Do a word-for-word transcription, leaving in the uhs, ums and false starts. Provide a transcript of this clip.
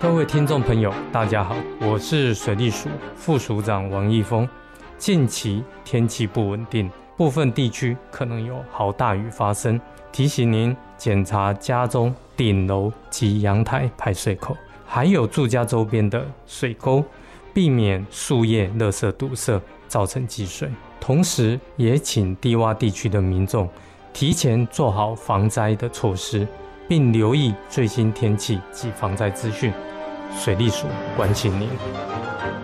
各位听众朋友大家好，我是水利署副署长王义峰。近期天气不稳定，部分地区可能有豪大雨发生，提醒您检查家中顶楼及阳台排水口，还有住家周边的水沟，避免树叶、垃圾堵塞造成积水。同时也请低洼地区的民众提前做好防灾的措施，并留意最新天气及防灾资讯。水利署关心您。